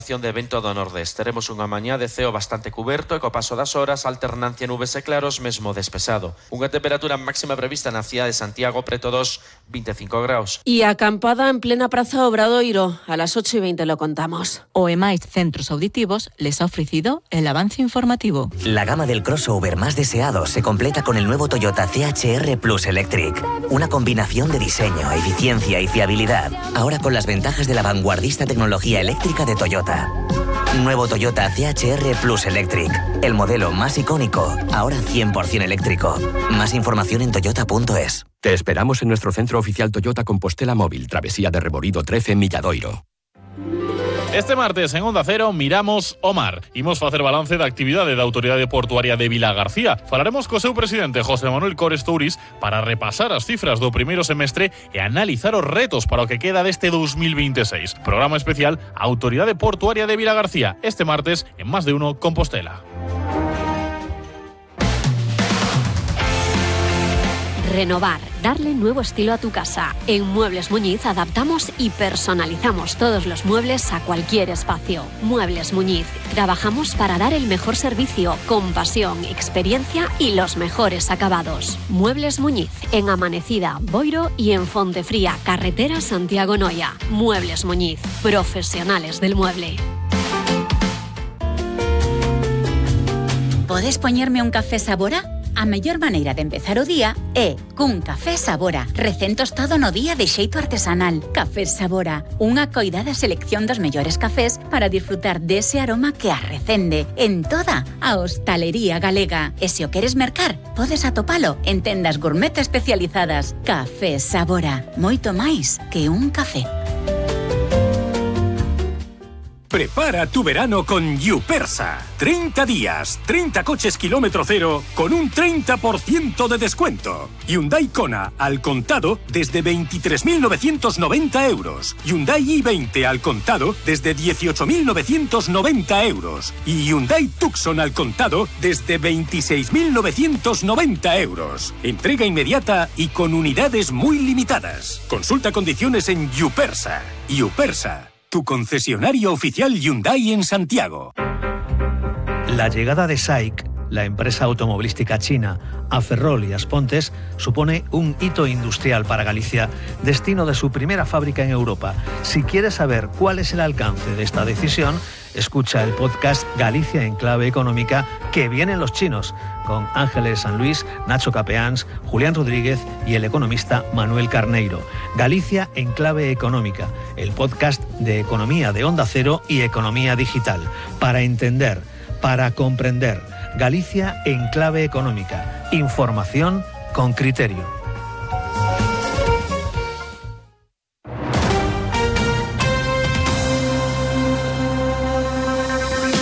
de vento do nordés. Teremos unha mañá de ceo bastante cuberto e co paso das horas alternancia nubes e claros mesmo despexado. Unha temperatura máxima prevista na cidade de Santiago preto dos 25 graus. Y acampada en plena Praza Obradoiro. A las 8:20 lo contamos. OEMAIS Centros Auditivos les ha ofrecido el avance informativo. La gama del crossover más deseado se completa con el nuevo Toyota CHR Plus Electric. Una combinación de diseño, eficiencia y fiabilidad. Ahora con las ventajas de la vanguardista tecnología eléctrica de Toyota. Nuevo Toyota CHR Plus Electric. El modelo más icónico, ahora 100% eléctrico. Más información en toyota.es. Te esperamos en nuestro centro oficial Toyota Compostela Móvil, Travesía de Reborido 13 en Milladoiro. Este martes en Onda Cero miramos o mar. Imos facer balance da actividade da Autoridade Portuaria de Vilagarcía. Falaremos co seu presidente José Manuel Cores Touriz para repasar as cifras do primeiro semestre e analizar os retos para o que queda deste 2026. Programa especial Autoridade Portuaria de Vilagarcía. Este martes en Más de Uno Compostela. Renovar, darle nuevo estilo a tu casa. En Muebles Muñiz adaptamos y personalizamos todos los muebles a cualquier espacio. Muebles Muñiz, trabajamos para dar el mejor servicio, con pasión, experiencia y los mejores acabados. Muebles Muñiz, en Amanecida, Boiro y en Fontefría, carretera Santiago-Noia. Muebles Muñiz, profesionales del mueble. ¿Podes poñerme un café Sabora? A mellor maneira de empezar o día é cun café Sabora, recén tostado no día de xeito artesanal. Café Sabora, unha coidada selección dos mellores cafés para disfrutar dese aroma que arrecende en toda a hostalería galega. E se o queres mercar, podes atopalo en tendas gourmet especializadas. Café Sabora, moito máis que un café. Prepara tu verano con Yupersa. 30 días, 30 coches kilómetro cero con un 30% de descuento. Hyundai Kona al contado desde 23.990 euros. Hyundai i20 al contado desde 18.990 euros. Y Hyundai Tucson al contado desde 26.990 euros. Entrega inmediata y con unidades muy limitadas. Consulta condiciones en Yupersa. Yupersa, tu concesionario oficial Hyundai en Santiago. La llegada de SAIC, la empresa automovilística china, a Ferrol y Aspontes, supone un hito industrial para Galicia, destino de su primera fábrica en Europa. Si quieres saber cuál es el alcance de esta decisión, escucha el podcast Galicia en Clave Económica, que vienen los chinos, con Ángeles San Luis, Nacho Capeans, Julián Rodríguez y el economista Manuel Carneiro. Galicia en Clave Económica, el podcast de economía de Onda Cero y economía digital. Para entender, para comprender. Galicia en Clave Económica. Información con criterio.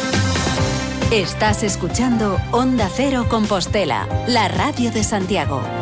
Estás escuchando Onda Cero Compostela, la radio de Santiago.